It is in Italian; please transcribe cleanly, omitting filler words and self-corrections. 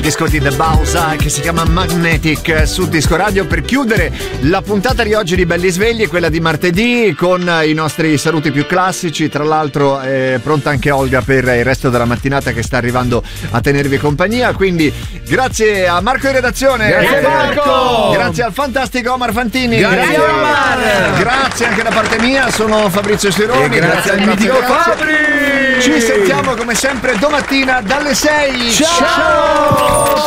disco di The Bausa che si chiama Magnetic su Disco Radio, per chiudere la puntata di oggi di Belli Svegli, quella di martedì, con i nostri saluti più classici. Tra l'altro è pronta anche Olga per il resto della mattinata che sta arrivando a tenervi compagnia, quindi grazie a Marco in redazione, grazie Marco, grazie al fantastico Omar Fantini, grazie Omar, grazie anche da parte mia, sono Fabrizio Sironi, grazie al mitico Fabri. Ci sentiamo come sempre domattina dalle 6. Ciao!